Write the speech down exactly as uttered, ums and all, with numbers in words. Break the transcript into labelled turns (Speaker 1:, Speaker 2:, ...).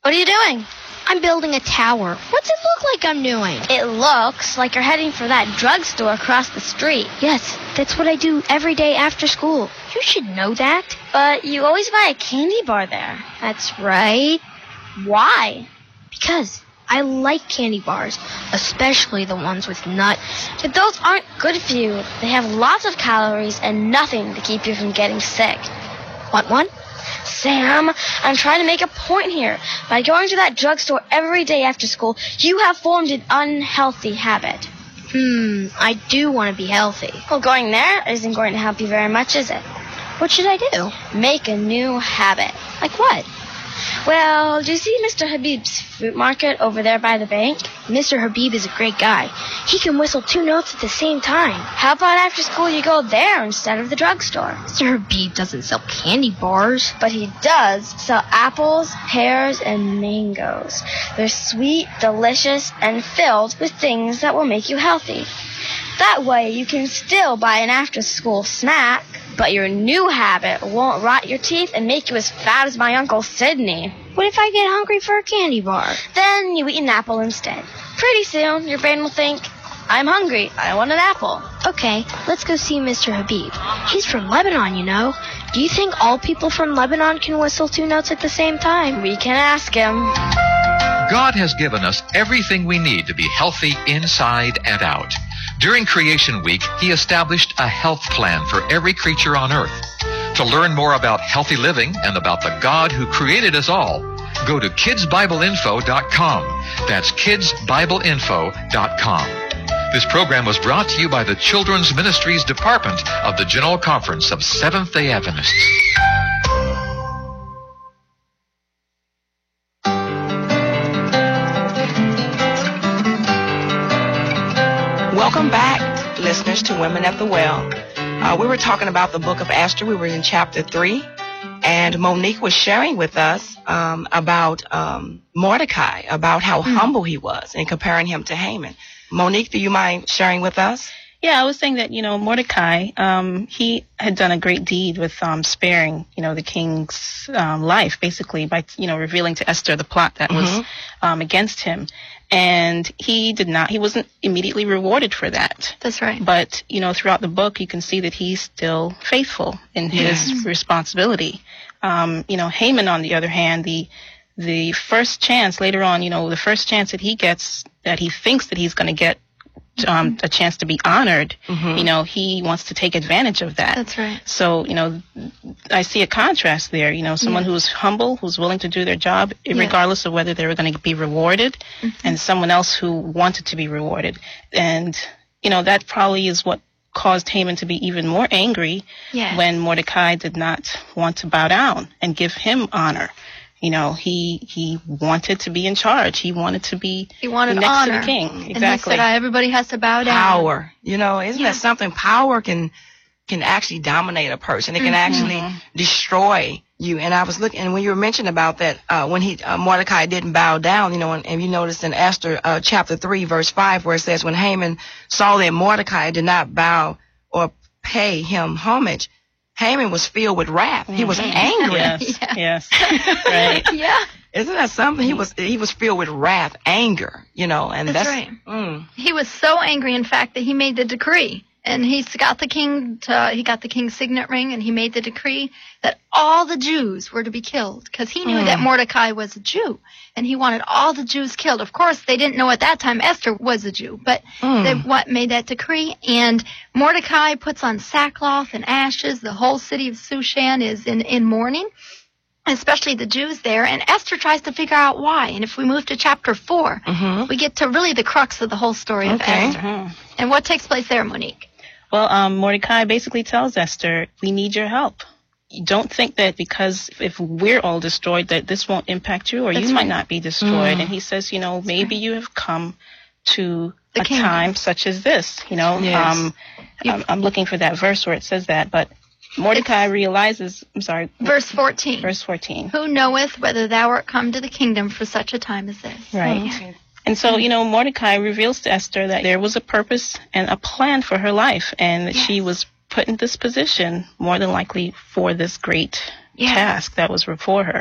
Speaker 1: What are you doing?
Speaker 2: I'm building a tower. What's it look like I'm doing?
Speaker 1: It looks like you're heading for that drugstore across the street.
Speaker 2: Yes, that's what I do every day after school. You should know that.
Speaker 1: But you always buy a candy bar there.
Speaker 2: That's right.
Speaker 1: Why?
Speaker 2: Because I like candy bars, especially the ones with nuts.
Speaker 1: But those aren't good for you. They have lots of calories and nothing to keep you from getting sick.
Speaker 2: Want one?
Speaker 1: Sam, I'm trying to make a point here. By going to that drugstore every day after school, you have formed an unhealthy habit.
Speaker 2: Hmm, I do want to be healthy.
Speaker 1: Well, going there isn't going to help you very much, is it?
Speaker 2: What should I do?
Speaker 1: Make a new habit.
Speaker 2: Like what?
Speaker 1: Well, do you see Mister Habib's fruit market over there by the bank?
Speaker 2: Mister Habib is a great guy. He can whistle two notes at the same time.
Speaker 1: How about after school you go there instead of the drugstore?
Speaker 2: Mister Habib doesn't sell candy bars.
Speaker 1: But he does sell apples, pears, and mangoes. They're sweet, delicious, and filled with things that will make you healthy. That way you can still buy an after-school snack, but your new habit won't rot your teeth and make you as fat as my Uncle Sidney.
Speaker 2: What if I get hungry for a candy bar?
Speaker 1: Then you eat an apple instead. Pretty soon, your brain will think, I'm hungry, I want an apple.
Speaker 2: Okay, let's go see Mister Habib. He's from Lebanon, you know. Do you think all people from Lebanon can whistle two notes at the same time?
Speaker 1: We can ask him.
Speaker 3: God has given us everything we need to be healthy inside and out. During Creation Week, He established a health plan for every creature on earth. To learn more about healthy living and about the God who created us all, go to kids bible info dot com. That's kids bible info dot com. This program was brought to you by the Children's Ministries Department of the General Conference of Seventh-day Adventists.
Speaker 4: Welcome back, listeners, to Women at the Well. Uh, we were talking about the book of Esther. We were in chapter three, and Monique was sharing with us um, about um, Mordecai, about how mm. humble he was, and comparing him to Haman. Monique, do you mind sharing with us?
Speaker 5: Yeah, I was saying that, you know, Mordecai, um, he had done a great deed with um, sparing, you know, the king's um, life, basically, by, you know, revealing to Esther the plot that mm-hmm. was um, against him. And he did not, he wasn't immediately rewarded for that.
Speaker 2: That's right.
Speaker 5: But, you know, throughout the book, you can see that he's still faithful in his yes. responsibility. Um, you know, Haman, on the other hand, the the first chance later on, you know, the first chance that he gets, that he thinks that he's going to get um, mm-hmm. a chance to be honored, mm-hmm. you know, he wants to take advantage of that.
Speaker 2: That's right.
Speaker 5: So, you know, I see a contrast there, you know, someone yeah. who's humble, who's willing to do their job, yeah. regardless of whether they were going to be rewarded, mm-hmm. and someone else who wanted to be rewarded. And, you know, that probably is what caused Haman to be even more angry yes. when Mordecai did not want to bow down and give him honor. You know, he he wanted to be in charge. He wanted to be
Speaker 6: he wanted
Speaker 5: next
Speaker 6: honor.
Speaker 5: to the king.
Speaker 6: And
Speaker 5: Exactly.
Speaker 6: he said, everybody has to bow down.
Speaker 4: Power. You know, isn't
Speaker 6: yeah.
Speaker 4: that something? Power can can actually dominate a person. It can
Speaker 6: mm-hmm.
Speaker 4: actually destroy you. And I was looking, and when you were mentioning about that, uh, when he uh, Mordecai didn't bow down, you know, and, and you notice in Esther uh, chapter three, verse five, where it says, when Haman saw that Mordecai did not bow or pay him homage, Haman was filled with wrath. Mm-hmm. He was angry.
Speaker 5: Yes,
Speaker 6: yeah.
Speaker 5: yes, right.
Speaker 6: yeah.
Speaker 4: Isn't that something? He was he was filled with wrath, anger, you know, and
Speaker 6: that's,
Speaker 4: that's
Speaker 6: right.
Speaker 4: Mm.
Speaker 6: He was so angry, in fact, that he made the decree, and he's got the king to, he got the king's signet ring, and he made the decree that all the Jews were to be killed, because he knew mm. that Mordecai was a Jew, and he wanted all the Jews killed. Of course, they didn't know at that time Esther was a Jew, but
Speaker 4: mm.
Speaker 6: they what made that decree, and Mordecai puts on sackcloth and ashes. The whole city of Shushan is in, in mourning, especially the Jews there, and Esther tries to figure out why. And if we move to chapter four,
Speaker 4: mm-hmm.
Speaker 6: we get to really the crux of the whole story of
Speaker 4: okay.
Speaker 6: Esther.
Speaker 5: Mm-hmm.
Speaker 6: And what takes place there, Monique?
Speaker 5: Well, um, Mordecai basically tells Esther, we need your help. You don't think that because if we're all destroyed that this won't impact you, or
Speaker 6: That's
Speaker 5: you
Speaker 6: right.
Speaker 5: might not be destroyed.
Speaker 4: Mm.
Speaker 5: And he says, you know, maybe
Speaker 6: right.
Speaker 5: you have come to
Speaker 6: The
Speaker 5: a
Speaker 6: kingdom.
Speaker 5: time such as this, you know.
Speaker 4: Yes.
Speaker 5: Um, I'm, I'm looking for that verse where it says that, but Mordecai
Speaker 6: It's
Speaker 5: realizes, I'm sorry.
Speaker 6: Verse fourteen.
Speaker 5: Verse fourteen.
Speaker 6: Who knoweth whether thou art come to the kingdom for such a time as this?
Speaker 5: Right.
Speaker 4: Mm.
Speaker 5: And so, you know, Mordecai reveals to Esther that there was a purpose and a plan for her life, and that
Speaker 6: Yes.
Speaker 5: she was put in this position more than likely for this great
Speaker 6: Yes.
Speaker 5: task that was before her.